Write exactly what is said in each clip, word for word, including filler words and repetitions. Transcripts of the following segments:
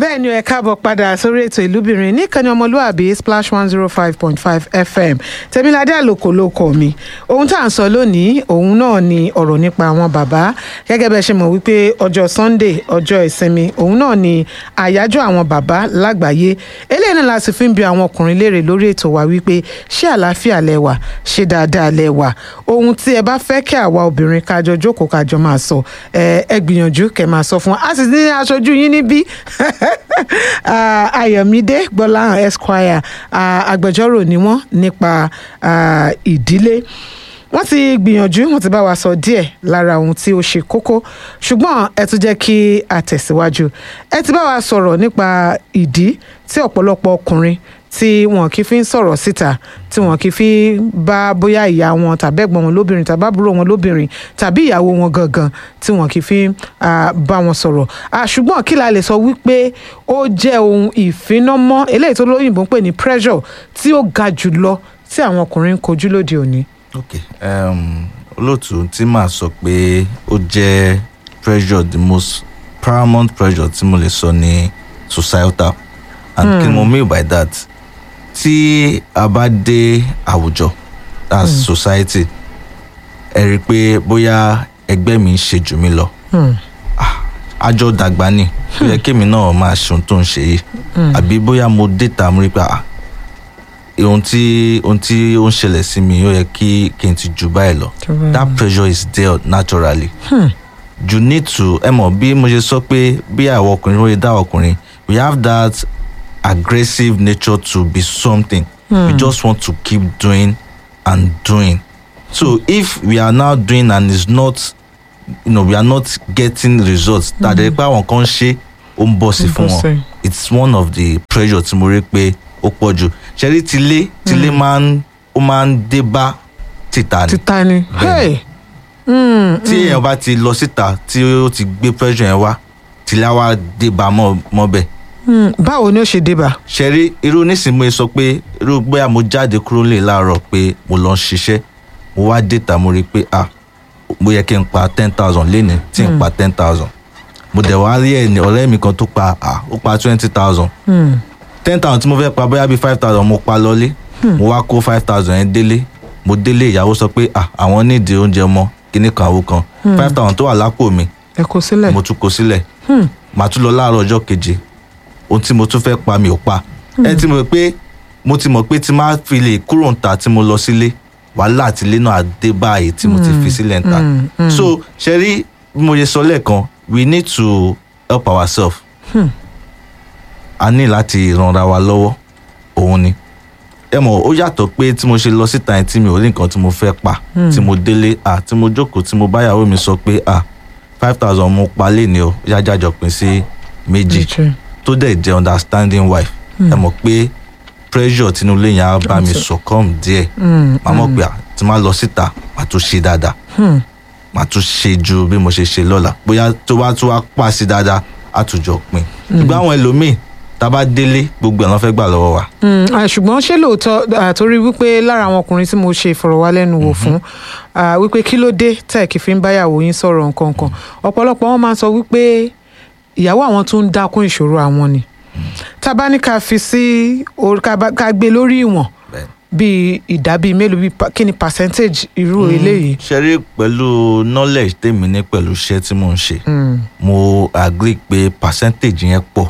bẹ́ẹ̀ ni ẹ káàbọ̀ padà sórí ètò ìlúbìnrin níkànnì ọmọlúàbí splash one zero five point five fm tẹ̀míládé àlòkò ló kọ mi. ohun tá à ń sọ lónìí òun náà ni ọ̀rọ̀ nípa àwọn bàbá gẹ́gẹ́ bẹ́ẹ̀ ṣe mọ̀ wípé ọjọ́ sunday ọjọ́ ìsinmi òun náà ni àyájọ́ àwọn bàbá lágbàáyé. eléyìí náà la sì fi ń bi àwọn ọkùnrin léèrè lórí ètò wa wípé ṣé àlàáfíà lẹ wà, ṣé dáadáa lẹ wà. ohun tí ẹ bá fẹ́ kí àwa obìnrin kájọ jókòó kájọ máa sọ ẹ ẹ gbìyànjú kẹ́ máa sọ fún wa. a sì ní aṣojú yín níbí Uh, Ayọ̀mídé Gbọ́láhàn Esquire uh, agbẹjọ́rò ni wọ́n nípa uh, ìdílé. wọ́n ti gbìyànjú wọ́n ti bá wa sọ díẹ̀ lára ohun tí ó ṣe kókó ṣùgbọ́n ẹ tún jẹ́ kí a tẹ̀síwájú. ẹ ti bá wa sọ̀rọ̀ nípa ìdí tí ọ̀pọ̀lọpọ̀ ọkùnrin tí wọn kì í fi ń sọ̀rọ̀ síta, tí wọn kì í fi bá bóyá ìyá wọn tàbí ẹ̀gbọ́n wọn lóbìnrin tàbí àbúrò wọn lóbìnrin tàbí ìyàwó wọn gangan tí wọn kì í fi bá wọn sọ̀rọ̀. ṣùgbọ́n kí la lè sọ wípé ó jẹ́ ohun ìfinamọ́ eléyìí tó lóyìnbó ń pè ní pressure tí ó ga jù lọ tí àwọn ọkùnrin ń kojú lóde òní. ok um, olóòtú tí màá sọ pé ó jẹ́ pressure, the most paramount pressure tí mo lè sọ ní societal and hmm. kí ni mo mean by that. Tí a bá dé àwùjọ as mm. society ẹ rí i pé bóyá ẹgbẹ́ mi ń ṣe jù mí lọ àjọ dàgbà ni ó yẹ kémi náà máa ṣe ohun tó ń ṣe yìí àbí bóyá mo déta mo rí i pé ohun tí ohun tí ó ń ṣẹlẹ̀ sí mi ó yẹ kí kí n ti jù báyìí lọ. That pressure is there naturally. Hmm. You need to ẹ mọ̀ bí mo ṣe sọ pé bí àwọn ọkùnrin ó yẹ dá ọkùnrin we have that aggressive nature to be something. Hmm. We just want to keep doing and doing. So if we are now doing and it's not, you know, we are not getting results, that the power can ṣe ó ń bọ̀ sí fún wọn. It's one of the pressure tí mo rí pé ó pọ̀ jù. Ṣẹ́rí tilé tilé máa ń ó máa ń dé bá títà ni. Títà ni. Tí èèyàn bá ti lọ síta tí ó ti gbé pressure yẹn wá tilé á wá dé bá mọ́ bẹ́ẹ̀. Hmm. báwo ni ó ṣe débà. ṣẹ̀rí irú nísìnyí sọ pé irú bóyá mo jáde kúrò lè láàárọ̀ pé mo lọ ń ṣiṣẹ́ mo wá déta mo rí i pé ah mo yẹ kí n pa ten thousand lénìí tí n pa ten thousand mo dẹ̀ wá rí ẹni ọ̀rẹ́ mi kan tó pa ah ó pa twenty thousand ten thousand tí mo fẹ́ pa bóyá bíi five thousand mo pa lọ́lé mo wá kó five thousand yẹn délé mo délé ìyàwó sọ pé ah àwọn nídìí oúnjẹ mọ́ kíní kan àwo kan five thousand tó wà lápò mi ẹ kó sílẹ̀ mo tún kó sílẹ̀ màá tún lọ láàárọ̀ ọjọ́ keje ohun tí mo tún fẹ́ pa mi ò pa. ẹ ti mọ̀ pé mo ti mọ̀ pé tí máa fi lè kúrò ń ta tí mo lọ sílé wàhálà àti ilé náà dé báyìí tí mo ti fi sílẹ̀ ń ta. so ṣe rí bí mo ṣe sọ lẹ́ẹ̀kan we need to help ourselves. Hmm. a ní láti ranra wa lọ́wọ́ òun ni. ẹ mọ̀ ó yàtọ̀ pé tí mo ṣe lọ síta yẹn tí mi ò rí nǹkan tí mo fẹ́ pa tí mo délé à tí mo jókòó tí mo báyàwó mi sọ pé à five thousand mo pa lé ní o yájájọ pín sí méjì. tó dẹ̀ jẹ́ understanding wife ẹ mọ̀ pé pressure tinú ilé yẹn á bá mi succumb díẹ̀ màá mọ̀ pé tí máa lọ síta màá tún ṣe dáadáa màá tún ṣe ju bí mo ṣe ṣe lọ́la bóyá tó bá tún wá pa sí dáadáa á tún jọ pín ṣùgbọ́n àwọn ẹlòmíì tá a bá délé gbogbo ẹ̀ ló fẹ́ gbà lọ́wọ́ wa. ṣùgbọ́n ṣé lóòótọ́ torí wípé lára àwọn ọkùnrin tí mo ṣe ìfọ̀rọ̀wálẹ́nuwò fún wípé kí ló dé tẹ̀ kí fi ń báyàwó yín sọ̀rọ̀ nǹkan kan ọ̀pọ̀lọpọ̀ wọn máa ń sọ wípé ìyàwó àwọn tó ń dákún ìṣòro àwọn ni tá a bá ní ká fi sí ká gbé lórí ìwọ̀n bíi ìdá bíi mélòó bíi kí ni percentage irú eléyìí. ṣe rí pẹ̀lú knowledge tèmi ní pẹ̀lú iṣẹ́ tí mò ń ṣe mo agree pé percentage yẹn pọ̀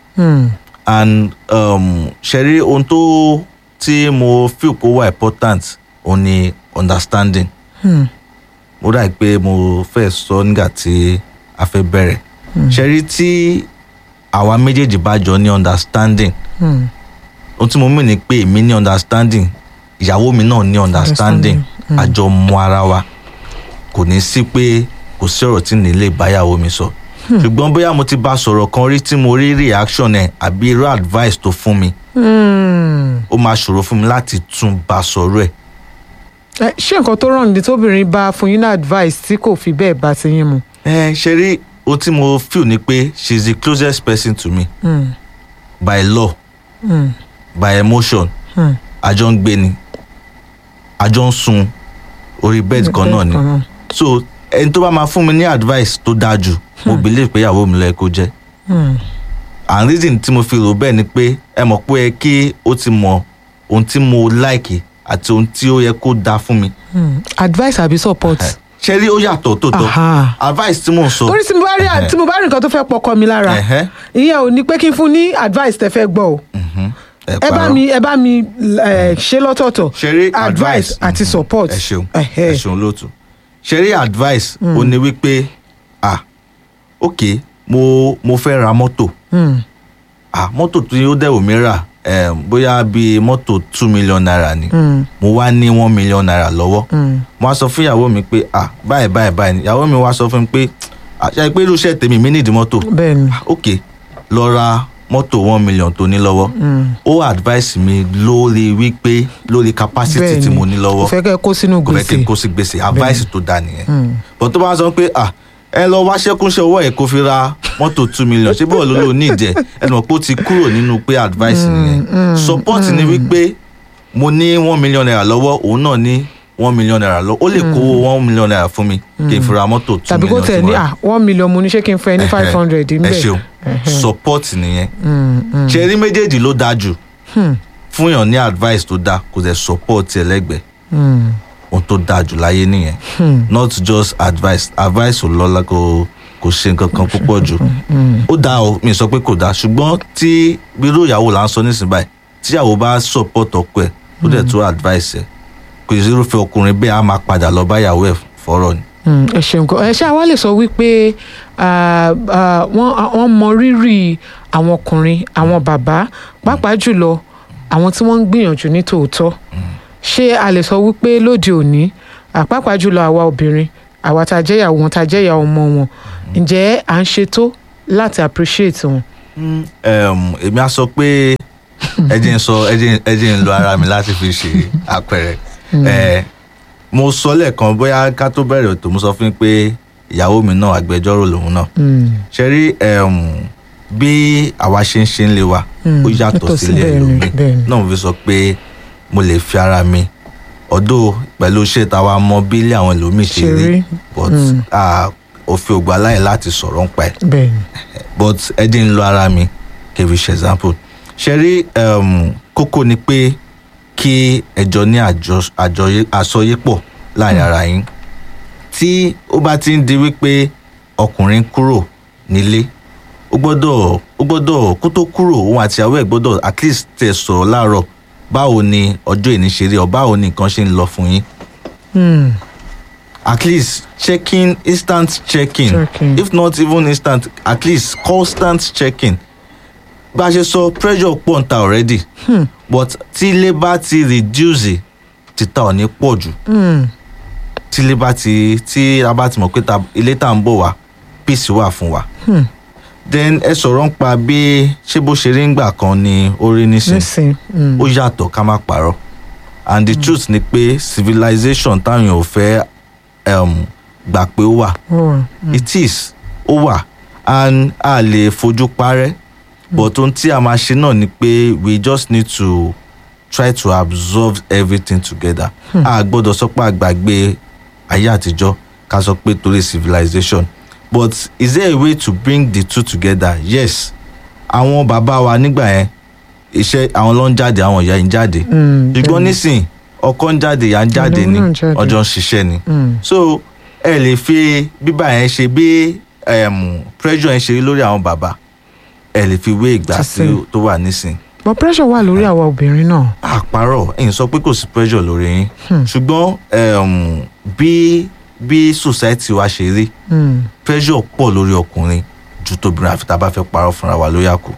and um, ṣe rí ohun tó tí mo feel kó wà important òun ni understanding mo dà pé mo fẹ́ sọ nígbà tí a fẹ́ bẹ̀rẹ̀. ṣẹ́rí tí àwa méjèèjì bá jọ ní understanding ohun tí mo mì ní pé èmi ní understanding ìyàwó mi náà ní understanding àjọ mọ ara wa kò ní sí pé kò sí ọ̀rọ̀ tí nílé báyàwó mi sọ ṣùgbọ́n bóyá mo ti bá sọ̀rọ̀ kan rí tí mo rí reaction ẹ̀ àbí irú advice tó fún mi ó máa ṣòro fún mi láti tún bá sọ̀rọ̀ ẹ̀. ṣé nǹkan tó rán ní tóbìnrin bá fún yín ní advice tí kò fi bẹ́ẹ̀ bá ti yín mu. ẹ ṣe rí ohun tí mo feel ni pé she is the closest person to me mm. by law mm. by emotion àjọ ń gbé ni àjọ ń sun orí bed kan náà ni so ẹni tó bá máa fún mi ní advice tó dáa jù mo believe pé ìyàwó mi ló yẹ kó jẹ́ and reason tí mo fi rò bẹ́ẹ̀ ni pé ẹ mọ̀ pé ẹ kí ó ti mọ ohun tí mo like àti ohun tí ó yẹ kó dáa fún mi. Hmm. advice àbí support. ṣe rí ó yàtọ̀ tó tọ́ Aha. advice tí mò ń sọ. torí tí mo bá rí tí mo bá rí nǹkan tó fẹ́ pọkọ mi lára Ẹ̀hẹ́. ìyẹn ò ní pé kí n fún ní advice tẹ́ fẹ́ gbọ́ o Mhm. ẹ bá parọ́. mi ẹ bá mi eh, ṣe lọ́tọ̀ọ̀tọ̀ ṣe rí advice àti support. ẹ ṣeun Ẹ̀hẹ́. ẹ ṣeun lóòtú ṣe rí advice ó ní wípé ah ok mo mo fẹ́ ra mọ́tò Hmm. ah mọ́tò tí ó dẹ̀ wò mí rà um, bóyá bíi mọ́tò two million naira ni Hmm. mo wá ní one million naira lọ́wọ́ Hmm. mo wá sọ fún ìyàwó mi pé ah báyìí báyìí báyìí ìyàwó mi wá sọ fún mi pé àṣà pé irú iṣẹ́ tèmi mi nídìí mọ́tò bẹ́ẹ̀ni. ok lọ ra mọ́tò one million tó ní lọ́wọ́ ó advice mi lórí wípé lórí capacity tí mo ní kò lọ́wọ́ fẹ́ kẹ́ kó sínú kò fẹ́ kí gbèsè. n kó sí gbèsè advice tó dáa nìyẹn Hmm. but tó bá sọ pé ah ẹ lọ wá ṣẹ́kúnṣẹ́ owó ẹ̀ kó fi ra mọ́tò two million ṣé bọ́ọ̀ ló lò ní ìjẹ́ ẹ mọ̀ pé ó ti kúrò nínú pé advice nìyẹn support ni wípé mo ní one million naira lọ́wọ́ òun náà ní one million naira lọ́wọ́ ó lè kó one million naira fún mi kí n fi ra mọ́tò two tàbí kó million tẹ̀ tí mo ní rà. ah one million mo ní ṣé kí n fún ẹ ní five hundred ẹ níbẹ̀. ṣeun support nìyẹn ṣe rí méjèèjì ló dáa jù fún yàn ní advice tó dáa kò dẹ̀ support ẹ lẹ́gbẹ̀ẹ́ ohun tó dáa jù láyé nìyẹn not just advice advice ò lọ́la kò kò ṣe nǹkan kan púpọ̀ jù ó dáa o mi sọ pé kò dáa ṣùgbọ́n tí bírò ìyàwó là ń sọ nísìnyí báyìí tí ìyàwó bá support ọkọ ẹ̀ ó dẹ̀ tó advice ẹ̀ kò sí irúfẹ́ ọkùnrin bẹ́ẹ̀ á máa padà lọ bá ìyàwó ẹ̀ fọ́rọ̀ ni. Hmm, ẹ ṣeun gan ẹ ṣáà wá lè sọ wípé ah, ah, wọ́n wọ́n mọ rírì àwọn ọkùnrin àwọn bàbá pàápàá jùlọ àwọn tí wọ́n ń gbìyànjú ní tòótọ́ ṣé a lè sọ wípé lóde òní ah, pàápàá jùlọ àwa obìnrin àwa tá a jẹ́ ìyàwó wọn tá a jẹ́ ìyá ọmọ wọn ǹjẹ́ à ń ṣètò láti appreciate wọn. Um, èmi á sọ pé ẹ jẹ́ n sọ ẹ jẹ́ ẹ jẹ́ n lo ara mi láti fi ṣe àpẹẹrẹ ẹ mo sọ lẹ́ẹ̀kan bóyá ká tó bẹ̀rẹ̀ ètò mo sọ fún yín pé ìyàwó mi náà agbẹjọ́rò lòun náà ṣe rí bí àwa ṣe ń ṣe ń lé wa ó yàtọ̀ sílé ẹlòmíì náà mo fi sọ pé mo lè fi ara mi ọ̀dọ̀ pẹ̀lú iṣẹ́ táwa mọ bí ilé àwọn ẹlòmíì ṣe rí but òfin ògbà láyè láti sọ̀rọ̀ ń pa ẹ̀ but ẹ dín ń lo ara mi kí n fi ṣe example ṣe rí kókó ni pé kí ẹjọ́ ní àjọyépọ̀ láàrin ara yín tí ó bá ti ń di wípé ọkùnrin kúrò nílé ó gbọ́dọ̀ ó gbọ́dọ̀ kó tó kúrò òun àti ìyàwó ẹ̀ gbọ́dọ̀ at least tẹ̀ sọ̀rọ̀ láàárọ̀ báwo ni ọjọ́ ìní ṣe rí ọ báwo ni nǹkan ṣe ń lọ fún yín. At least checking instant checking, checking if not even instant at least constant checking bá a ṣe sọ pressure pọ̀ ń ta already hmm. but tí ilé bá ti reduce títà ò ní pọ̀ jù tí ilé bá ti tí a bá ti mọ̀ pé ilé tá à ń bọ̀ wá peace wà fún wa hmm. then ẹ sọ̀rọ̀ ń pa bí ṣé bó ṣe rí ńgbà kan ni ó rí nísìn ó yàtọ̀ ká má parọ́ and the mm. truth ni pé civilization táwọn èèyàn ò fẹ́ um, gbà pé ó wà mm. it is ó wà and a lè fojú parẹ́ mm. but ohun tí a máa ṣe náà ni pé we just need to try to absorb everything together mm. a gbọ́dọ̀ sọ pé a gbàgbé ayé àtijọ́ ká sọ pé torí civilization but is there a way to bring the two together? Yes. Àwọn bàbá wa nígbà yẹn iṣẹ́ àwọn ló ń jáde àwọn ìyá ń jáde. Ṣùgbọ́n nísìn ọkọ ń jáde ìyá ń jáde ni ọjọ́ ń ṣiṣẹ́ ni. So ẹ lè fi bíbá yẹn ṣe bí pressure yẹn ṣe rí lórí àwọn bàbá ẹ lè fi wé ìgbà tó wà nísìn. But pressure wà lórí àwa obìnrin náà. Àpárọ̀ ẹ̀yin sọ pé kò sí pressure lórí yín. Ṣùgbọ́n bí bí society wa ṣe rí mm. pressure pọ̀ lórí ọkùnrin ju tóbìnrin àfi tá a bá fẹ́ parọ́ fúnra wa ló yà kù.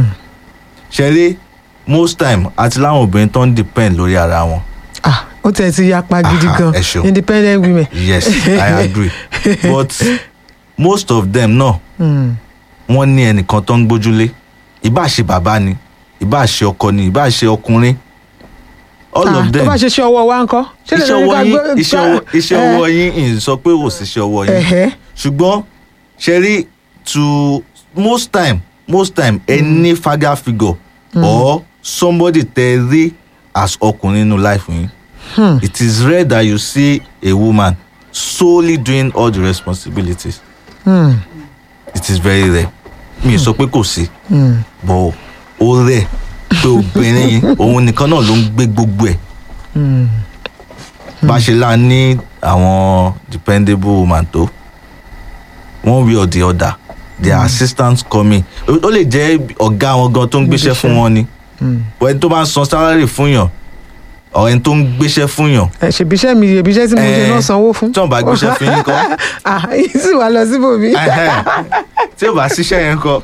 ṣe rí most time àti láwọn obìnrin tó ń depend lórí ara wọn. ah ó tẹ̀ ti yapa gidi gan independent women. Yes, I agree but most of them náà wọ́n ní ẹnìkan tó ń gbójúlé ìbá ṣe bàbá ni ìbá ṣe ọkọ ni ìbá ṣe ọkùnrin. All ah, of them. tó bá ṣe ṣe ọwọ́ wa ńkọ́. iṣẹ́ ọwọ́ yín iṣẹ́ ọwọ́ yín ń sọ pé kò sí iṣẹ́ ọwọ́ yín ṣùgbọ́n ṣe rí to most time most time any father figure mm. or somebody tẹ rí as ọkùnrin nínú life yín hmm. it is rare that you see a woman solely doing all the responsibilities hmm. it is very rare mi ì sọ pé kò sí bọ̀ ó rẹ̀ pé obìnrin òun nìkan náà ló ń gbé gbogbo ẹ̀ bá ṣe lá ní àwọn dependable woman tó one way or the other their assistants coming ó lè jẹ́ ọ̀gá wọn gan tó ń gbéṣẹ́ fún wọn ni ẹni tó bá ń san salary fún yàn ọ̀ ẹni tó ń gbéṣẹ́ fún yàn. ẹ ṣèbíṣẹ́ mi ìbíṣẹ́ tí mo ṣe náà sanwó fún. tí wọn bá gbéṣẹ́ fún yín kọ́. ah yìí sì wá lọ síbòmí. tí ò bá ṣiṣẹ́ yẹn kọ́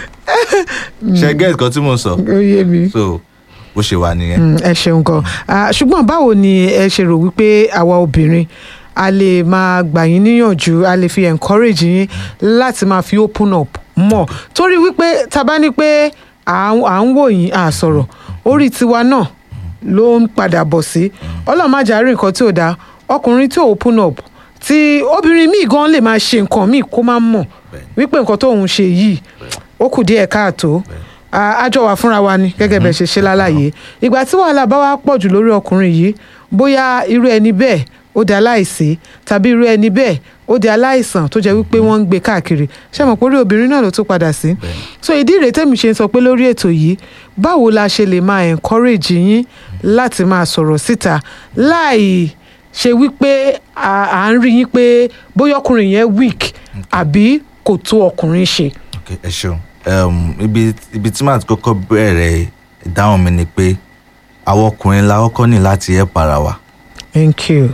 ṣe get kan tí mo sọ. ó yé mi. so bó ṣe wà nìyẹn. ẹ ṣeun gan ṣùgbọ́n báwo ni ẹ ṣe rò wípé àwa obìnrin a lè máa gbà yín níyànjú a lè fi encourage yín láti máa fi open up mọ́ torí wípé tá bá ní pé à ń wò yín à sọ̀rọ̀ orí tiwa náà ló ń padà bọ̀ sí ọlọ́run má jàre nǹkan tí ò dáa ọkùnrin tí ò open up tí obìnrin míì gan lè máa ṣe nǹkan míì kó má mọ̀ wípé nǹkan tóun ṣe yìí ó kù díẹ̀ káàtó àjọ wà fúnra wa ni gẹ́gẹ́ bẹ́ẹ̀ ṣe ṣe lálàyé ìgbà tí wàhálà bá wá pọ̀ jù lórí ọkùnrin yìí bóyá irú ẹni bẹ́ẹ̀ ó di aláìsí tàbí irú ẹni bẹ́ẹ̀ ó di aláìsàn tó jẹ́ wípé wọ́n ń gbé káàkiri ṣé mọ̀ pé orí obìnrin náà ló tún padà sí. so ìdí rèé tẹ́mi ṣe ń sọ pé lórí ètò yìí báwo la ṣe lè máa encourage yín láti máa sọ̀rọ̀ síta láì ṣe wípé à ń rí yín pé bóyá ọkùnrin yẹn weak àbí kò tó ọkùnrin ṣe. ẹ ṣeun ibi ibi tí màá kọ́kọ́ bẹ̀rẹ̀ ìdáhùn mi ni pé àwọn ọkùnrin la kọ́kọ́ ní láti help ara wa. Thank you.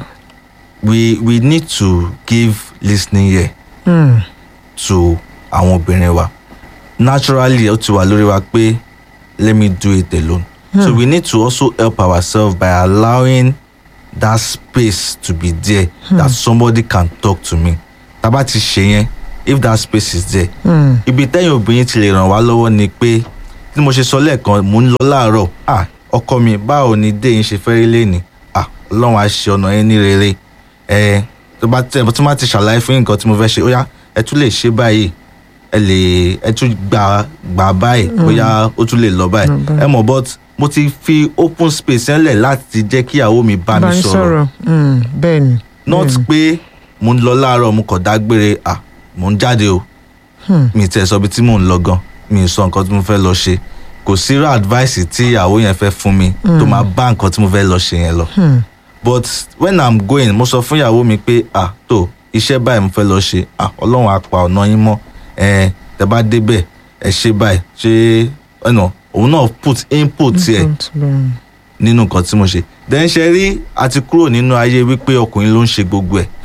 we we need to give listening ear mm. to àwọn obìnrin wa naturally ó ti wà lórí wa pé let me do it alone mm. so we need to also help ourselves by allowing that space to be there mm. that somebody can talk to me tá bá ti ṣe yẹn if that space is there mm. ibi tẹ́yìn obìnrin ti lè ràn wá lọ́wọ́ ni pé tí mo ṣe sọ lẹ́ẹ̀kan mò ń lọ láàárọ̀ ah ọkọ mi báwo ni dé yín ṣe fẹ́ rí lẹ́ni ah ọlọ́run á ṣe ọ̀nà yẹn ní rere ẹ tó bá tẹ tó má ti ṣàlàyé fún nǹkan tí mo fẹ́ ṣe ó yá ẹ tún lè ṣe báyìí ẹ lè ẹ tún gbà gbà báyìí bóyá ó tún lè lọ báyìí ẹ mọ̀ but mo ti fi open space yẹn lẹ̀ láti jẹ́ kí ìyàwó mi bá mi sọ̀rọ̀ bẹ́ẹ̀ ni not pé mo ń lọ láàárọ̀ mo kàn dágbére ah mo ń jáde o mi tẹ̀ sọ bí tí mò ń lọ gan mi sọ nǹkan tí mo fẹ́ lọ ṣe kò sí rà advice tí ìyàwó yẹn fẹ́ fún mi tó máa bá nǹkan tí mo fẹ́ lọ ṣe yẹn lọ. but when i'm going mo sọ fún ìyàwó mi pé ah tó iṣẹ́ báyìí mo fẹ́ lọ ṣe ah ọlọ́run á pa ọ̀nà yín mọ́ ẹ tẹ bá débẹ̀ ẹ ṣe báyìí ṣe ẹnà òun náà put input ẹ nínú nǹkan tí mo ṣe then ṣe rí àti kúrò nínú ayé wípé ọkùnrin ló ń ṣe gbogbo ẹ̀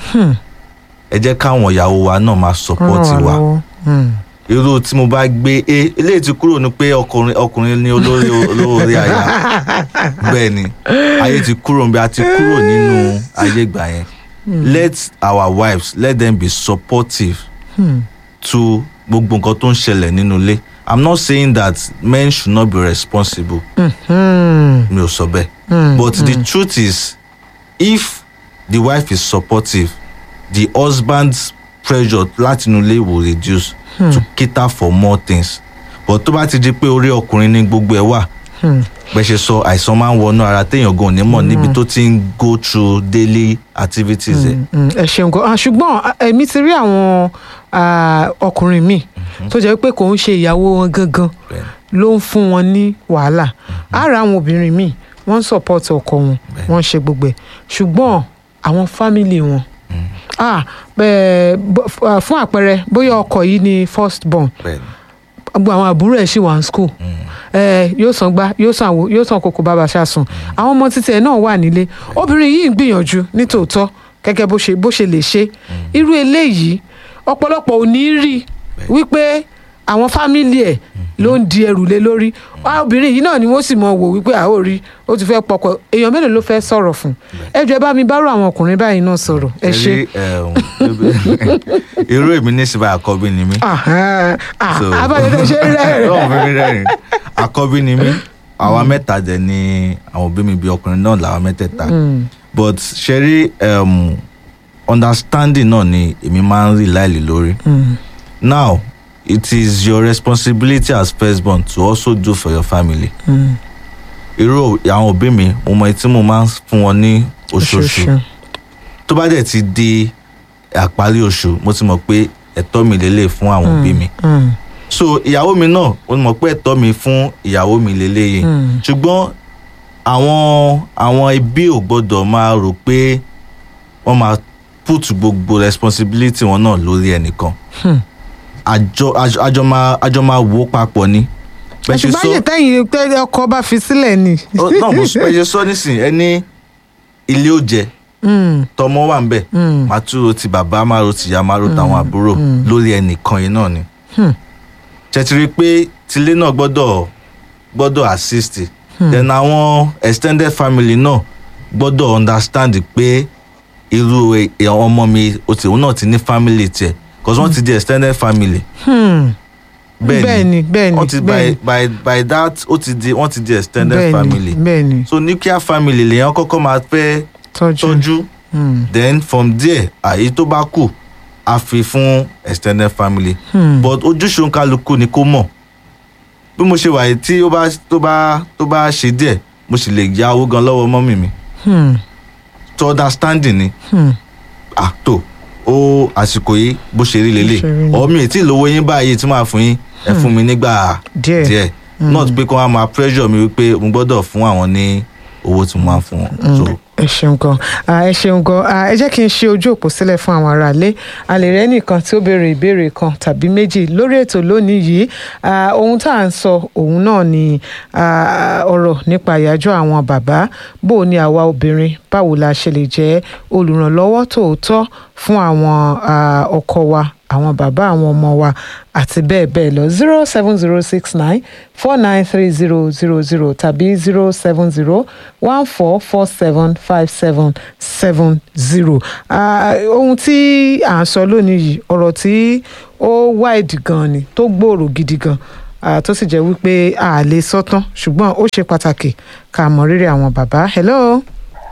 ẹ jẹ́ káwọn ìyàwó wa náà máa support wa irú tí mo bá gbé e eléyìí ti kúrò ní pé ọkùnrin ọkùnrin ní olórí olórí àyà bẹ́ẹ̀ ni ayé ti kúrò níbi a ti kúrò nínú ayé ìgbà yẹn let our wives let them be supportive hmm. to gbogbo nǹkan tó ń ṣẹlẹ̀ nínú ilé i'm not saying that men should not be responsible mi ò sọ bẹ́ẹ̀ but mm. the truth is if the wife is supportive the husband's pressure láti inú ilé will reduce hmm. to cater for more things but tó bá ti di pé orí ọkùnrin ní gbogbo ẹ wà bẹ́ẹ̀ ṣe sọ àìsàn máa ń wọnú ara téèyàn gan ní mọ̀ níbi tó ti ń go through daily activities ẹ̀. ẹ ṣeun gan ṣùgbọ́n èmi ti rí àwọn ọkùnrin míì tó jẹ́ pé kò ń ṣe ìyàwó wọn gangan ló ń fún wọn ní wàhálà ara àwọn obìnrin míì wọ́n ń support ọkọ wọn wọ́n ń ṣe gbogbo ẹ̀ ṣùgbọ́n àwọn family wọn ah bẹ́ẹ̀ fún àpẹẹrẹ bóyá ọkọ yìí ni first born gbogbo àwọn àbúrò ẹ̀ ṣì wà ní school ẹ yóò san gbá yóò san àwo yóò san kòkò bàbá ṣàsùn àwọn ọmọ títí ẹ̀ náà wà nílé obìnrin yìí ń gbìyànjú nítòótọ́ gẹ́gẹ́ bó ṣe bó ṣe lè ṣe irú eléyìí ọ̀pọ̀lọpọ̀ ò ní rí wípé àwọn fámìlì ẹ̀ ló ń di ẹrù lé lórí obìnrin yìí náà ni wọ́n sì mọ̀ wò wípé àó rí ó ti fẹ́ pọkọ èèyàn mélòó ló fẹ́ sọ̀rọ̀ fún ẹ jọ̀ọ́ ẹ bá mi bárò àwọn ọkùnrin báyìí náà sọ̀rọ̀ ẹ ṣe. irú èmi ní síbá àkọ́bí ni mí. abájọ ṣe rẹ́rìn. àkọ́bí ni mí àwa mẹ́ta dẹ̀ ni àwọn òbí mi bí ọkùnrin náà làwa mẹ́tẹ̀ẹ̀ta but ṣe rí understanding náà ni èmi máa ń rí láìlè lórí. now it is your responsibility as firstborn to also do for your family. irú àwọn òbí mi mo mọ etí mo máa ń fún wọn ní oṣooṣù tó bá dẹ̀ ti di àparí oṣù mo ti mọ̀ pé ẹ̀tọ́ mi lélẹ̀ fún àwọn òbí mi so ìyàwó mi náà ó mọ̀ pé ẹ̀tọ́ mi fún ìyàwó mi lélẹ́yìí ṣùgbọ́n àwọn àwọn ẹbí ò gbọ́dọ̀ máa rò pé wọ́n máa put gbogbo responsibility wọn náà lórí ẹnìkan àjọ àjọ máa àjọ máa wò papọ̀ ni. ẹ̀sùn báyìí tẹ́yìn tẹ́ ọkọ bá fi sílẹ̀ ni. náà mo pẹ́ sọ nísìnyí ẹni ilé ó jẹ tọmọ wà ń bẹ̀ máa túrò ti bàbá máa ro tìyá máa ro tàwọn àbúrò lórí ẹnìkan yìí náà ni. ṣètìrí pé tilé náà gbọ́dọ̀ gbọ́dọ̀ assist then àwọn extended family náà gbọ́dọ̀ understand pé irú ọmọ mi òun náà ti ní family tiẹ̀ because wọ́n ti di extended family. bẹ́ẹ̀ni bẹ́ẹ̀ni wọ́n ti by by by that ó ti di wọ́n ti di extended family. bẹ́ẹ̀ni so nuclear family lèèyàn kọ́kọ́ máa fẹ́ tọ́jú then from there àyè tó bá kù a fi fún extended family. Hmm. but ojúṣe òǹkàlùkù ni kó mọ̀ bí mo ṣe wà yìí tí ó bá tó bá tó bá ṣe díẹ̀ mo sì lè ya owó gan lọ́wọ́ mọ́mì mi. to understanding ni. ah tó ó àsìkò yìí bó ṣe rí lélẹ̀ ọ̀mí tí lówó yín báyìí tí máa fún yín ẹ fún mi nígbà díẹ̀ not pé kí wọ́n máa pressure mi wípé mo gbọ́dọ̀ fún àwọn ní owó tí mo máa fún wọn. ẹ ṣeun gan ẹ ṣeun gan ẹ jẹ́ kí n ṣe ojú òpó sílẹ̀ fún àwọn aráalé a lè rẹ́ nìkan tí ó béèrè ìbéèrè kan tàbí méjì lórí ètò lónìí yìí ohun tá à ń sọ òun náà ni ọ̀rọ̀ nípa àyájọ́ àwọn bàbá bó o ní àwa obìnrin báwo la ṣe lè jẹ́ olùrànlọ́wọ́ tòótọ́ fún àwọn ọkọ wa àwọn bàbá àwọn ọmọ wa àti bẹ́ẹ̀ bẹ́ẹ̀ lọ zero seven zero six nine four nine three zero zero zero tàbí zero seven zero one four four seven five seven seven zero. ohun tí à ń sọ lónìí yìí ọ̀rọ̀ tí ó wide gan ni tó gbòòrò gidi gan tó sì jẹ́ wípé a lè sọ tán ṣùgbọ́n ó ṣe pàtàkì ká mọ rírì àwọn bàbá. hello.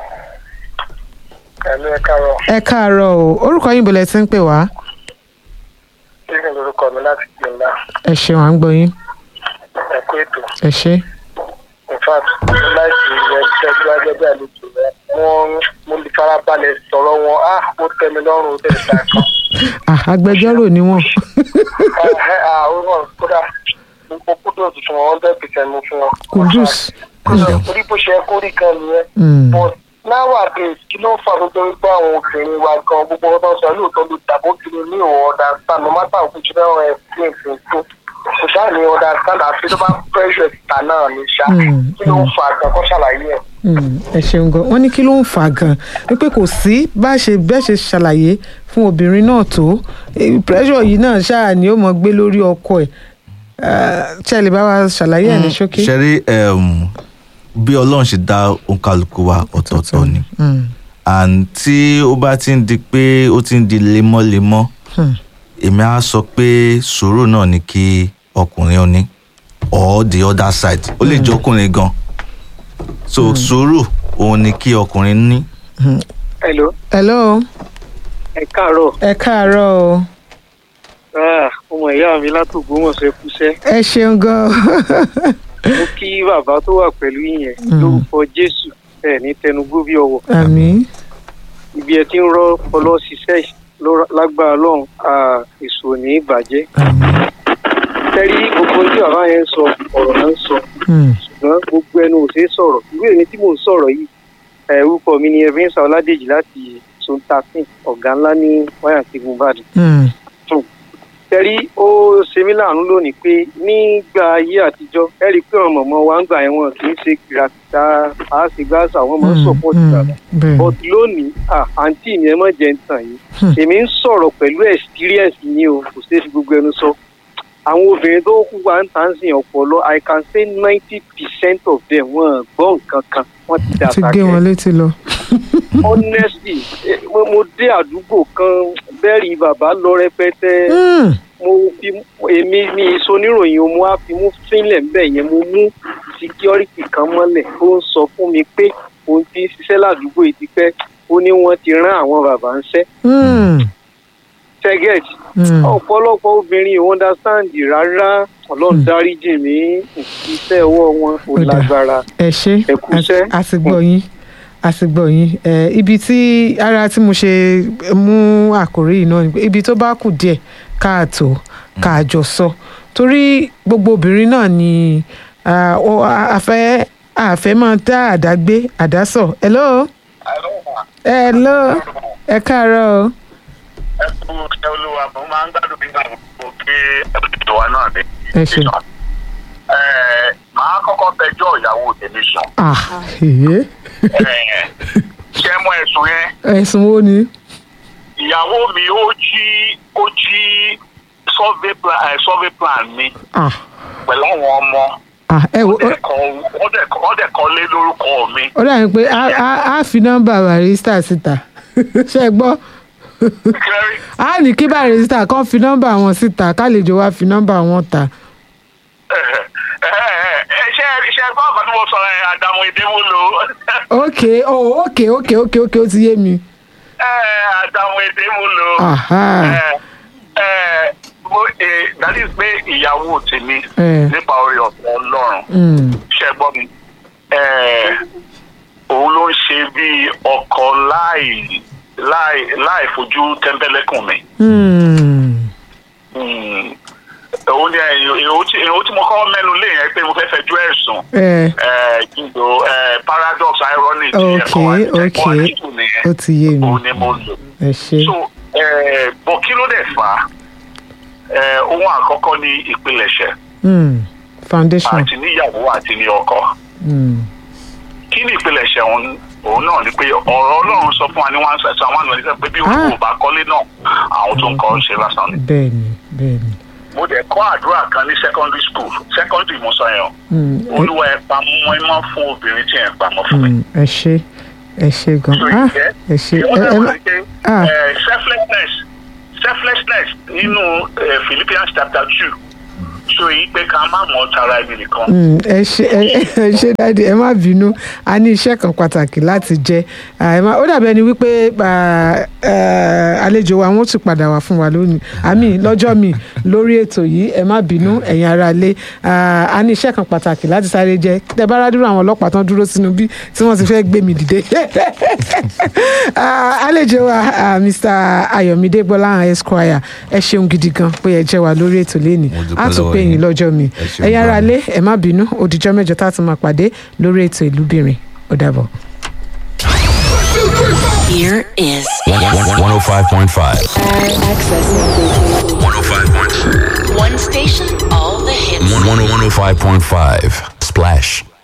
hello ẹ káàárọ̀. ẹ káàárọ̀ o orúkọ yín bọ̀lẹ̀ tí ń pè wá. Stephen lorúkọ mi láti gbẹ̀ngà. ẹ ṣeun à ń gbọ́ yín. ẹ kú ètò. ẹ ṣe. in fact mo láìsí ẹgbẹ́ ẹgbẹ́ ẹgbẹ́ àlejò rẹ wọ́n mo lè farabalẹ̀ sọ̀rọ̀ wọn á ó tẹ́ mi lọ́rùn ó tẹ̀lé ta kan. agbẹjọ́rò ni wọ́n. àwọn náà kódà mo kúndùn tuntun wọn hundred percent mo fún wọn. kudus. orí bó ṣe kó rí kan nìyẹn. but nowadays kí ló ń fa gbogbo wípé àwọn obìnrin wa gan gbogbo ọdún sọ lóòótọ́ ló dàbò kiri ní ìwọ understand no matter how much you explain things to kò ṣáà ní understand àfi tó bá pressure ta náà ní ṣá kí ló ń fa gan kó ṣàlàyé ẹ̀. ẹ ṣeun gan wọn ní kí ló ń fa gan wípé kò sí bá ṣe bẹ́ẹ̀ ṣe ṣàlàyé fún obìnrin náà tó pressure yìí náà ṣáà ni ó mọ gbé lórí ọkọ ẹ̀ ṣe lè bá wa ṣàlàyé ẹ̀ ní ṣókí. ṣe rí bí ọlọ́run ṣe dá òǹkàlùkù wa ọ̀tọ̀ọ̀tọ̀ ni and tí ó bá ti ń di pé ó ti ń di lemọ́lemọ́ èmi á sọ pé sùúrù náà ni kí ọkùnrin ó ní or the other side ó lè jẹ́ ọkùnrin gan so sùúrù òun ni kí ọkùnrin ní. hello. hello. ẹ káàárọ̀. ẹ káàárọ̀ o. ọmọ ìyá mi látògbómọ̀ṣọ́ kúṣẹ́. ẹ ṣeun gan. mo kí bàbá tó wà pẹ̀lú yìnyẹn lórúkọ jésù ẹ ní tẹnugbó bí ọwọ́. àmín. ibi ẹ ti ń rọ ọpọlọ ṣiṣẹ́ lágbára lọ́hùn èso ní ìbàjẹ́. tẹ́rí gbogbo tí bàbá yẹn ń sọ ọ̀rọ̀ náà ń sọ ṣùgbọ́n gbogbo ẹnu ò ṣe é sọ̀rọ̀ ìwé mi tí mò ń sọ̀rọ̀ yìí orúkọ mi ni ebenezer ọládèjì láti sontafin ọ̀gá ńlá ní wáyà tí mo bá dé. tẹ́rí ó ṣe mí láàánú lónìí pé nígbà ayé àtijọ́ ẹ rí i pé àwọn mọ̀mọ́ wa ń gbà yẹn wọn kì í ṣe kìràkìtà àásìgbàsà àwọn ọmọ sọ̀pọ̀tì bàbá but lónìí àǹtí mi ẹ mọ̀ jẹ́ ń tàn yìí èmi ń sọ̀rọ̀ pẹ̀lú experience ni o kò ṣeé fi gbogbo ẹnu sọ àwọn obìnrin tó kú wa ń tàn sí ọpọlọ I can say ninety percent of them wọn gbọ́ nǹkan kan wọ́n ti dà sákẹ́. ti gé wọn létí lọ. honestly mo dé àdúgbò kan bẹ́ẹ̀rì bàbá lọ rẹpẹtẹ mo fi èmi mi ìsoníròyìn o mo á fi mú fínlẹ̀ ńbẹ̀ yẹn mo mú security kan mọ́lẹ̀ ó ń sọ fún mi pé òun ti ń ṣiṣẹ́ ládùúgbò yìí ti pẹ́ ó ní wọ́n ti rán àwọn bàbá ń ṣẹ́. target ọ̀pọ̀lọpọ̀ obìnrin ò understand rárá ọlọ́run dáríjì mí iṣẹ́ ọwọ́ wọn kò lágbára ẹ ṣe ẹkúṣẹ́. a ti gbọ́ yín a ti gbọ́ yín ibi tí ara tí mo ṣe mú àkòrí yìí náà ni pé ibi tó bá kù díẹ̀ káàtó káàjọ sọ torí gbogbo obìnrin náà ni ah, ó- a- àfẹ́ àfẹ́ máa dá àdá gbé àdá sọ. hello hello ẹ káàárọ̀ o. ẹ kú ẹ olúwa mo máa ń gbádùn nígbà gbogbo kí ẹbùdó wa náà ní. ẹ ṣe. ẹ máa kọ́kọ́ fẹjọ́ ìyàwó tèmi sùn. ah èyí ẹ ṣe mọ ẹ̀sùn yẹn ẹ̀sùn wo ni. ìyàwó mi ó jí ó jí survey plan ẹ survey plan mi ah pẹ̀lú àwọn ọmọ ah ẹ wo wọ́n dẹ̀ kọ- wọ́n dẹ̀ kọ- wọ́n dẹ̀ kọ́ lé lórúkọ mi. ó dàbí pé a a- a fi nọ́mbà barista síta ṣe é gbọ́ Kẹ́rí, a ní kí barista kan fi nọ́mbà wọn síta kálejò wa fi nọ́mbà wọn ta. ẹ ẹ ẹ ẹ ṣe ṣe gbọ́ ọ̀kan tí mo sọ ẹ àdàmú ìdẹ́wò lò ok oh ok ok ok ok ó ti yé mi. ẹ àdàmú ìdẹ́wò lò. aha ẹ ẹ mo ẹ that is pé ìyàwó tèmi Eh. nípa orí ọ̀pọ̀ ọlọ́run mm. ṣe gbọ́ mi ẹ òun ló ń ṣe bí ọkọ láì láì láì fojú tẹ́ńbẹ́lẹ́kùn mi. Mm. Mm. òun ni èyí tí mo kọ́ mẹ́nu lé yẹn pé mo fẹ́ fẹjú ẹ̀sùn Eh. ìgbò paradox irony ti ok ẹ̀kọ́ ok ẹ̀kọ́ àdìtú nìyẹn ó ti yé mi òun ni mo lò. ẹ ṣe. so eh, bọ̀ kí ló dẹ̀ fà á Eh, ohun àkọ́kọ́ ní ìpilẹ̀ṣẹ̀ Mm. foundation. àti níyàwó àti ní ọkọ. Mm. kí ni ìpilẹ̀ṣẹ̀ òun òun náà ni pé ọ̀rọ̀ ọlọ́run sọ fún wa ní one side one hundred pé bí Ah. olùkọ́ bá kọ́lé náà àwọn tó ń kọ́ ń ṣe lásán ni. bẹ́ẹ̀ni bẹ́ẹ̀ni. mo dẹ̀ kọ́ àdúrà kan ní secondary school secondary mo sọ yẹn Mm. olúwa ẹ̀ pamọ́ ẹ má fún obìnrin tí ẹ̀ pamọ́ fún mi. Mm. ẹ ṣe ẹ ṣe gan. So ah ìjẹ́ ẹ ṣe ìwọ́n ẹ náà ẹ wà má. ní pé ah. eh, selflessness selflessness nínú eh, Philippians chapter two so èyí pé ká má mọ̀ tara ẹni nìkan. Mm, ẹ ṣe ẹ ẹ ṣe dáàdi ẹ má bínú a ní iṣẹ́ kan pàtàkì láti jẹ Ah, ẹ má- ó dàbí ẹni wípé ah, eh, àlejò wa wọ́n tún padà wá fún wa lónìí àmì lọ́jọ́ mi lórí ètò yìí ẹ má bínú ẹ̀yin ará ilé Ah, a ní iṣẹ́ kan pàtàkì láti sáré jẹ tẹ bá rádúró àwọn ọlọ́pàá tán dúró sínú bí tí wọ́n ti fẹ́ gbé mi dìde Ah, àlejò wa ah, Mr. Ayọ̀mídé Gbọ́láhàn Esquire ẹ ṣeun gidi gan pé ẹ jẹ́ wa lórí ètò lénìí Mo dúpẹ́ á tún lọ́wọ́ pè yín yín. lọ́jọ́ mi Ẹ ṣeun ẹ̀yin ará gan-an. ilé ẹ má bínú òdìjọ́ mẹ́jọ tá a tún máa pàdé lórí ètò ìlúbìnrin ó dàbọ̀. Here is one oh five point five. access. one oh five point five. One station, all the hits. one oh five point five. Splash.